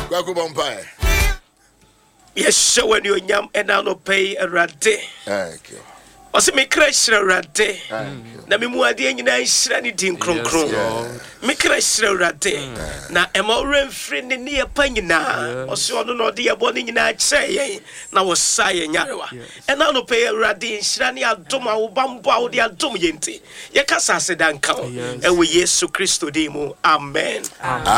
Kwaku Bompire. Yes, show when you yam and I'll pay a rade. Thank you. Ose me crash rade. Thank you. Na me mu ade nyina nhira ni din kronkron. Me crash rade. Na ema remfri ne ne pa nyina. Ose ono no de yebo ne nyina kire yen. Na wo saye nyarewa. And I'll pay a rade nhira ni adom a wo bambo a wo de adom yenti. Ye kasa se dan kan. E wo Yesu Kristo de mu. Amen.